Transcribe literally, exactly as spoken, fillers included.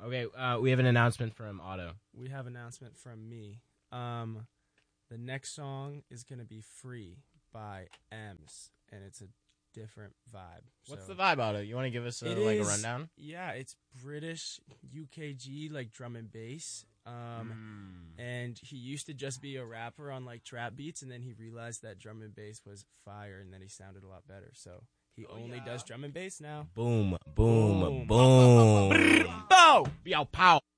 Okay, uh, we have an announcement from Otto. We have an announcement from me. Um, the next song is going to be Free by Ems, and it's a different vibe. What's so the vibe, Otto? You want to give us a, it like is, a rundown? Yeah, it's British U K G, like drum and bass. Um, Mm. And he used to just be a rapper on like trap beats, and then he realized that drum and bass was fire, and then he sounded a lot better. So he Oh, only yeah. does drum and bass now. Boom, boom, Boom. boom. Boom. Yo, pow.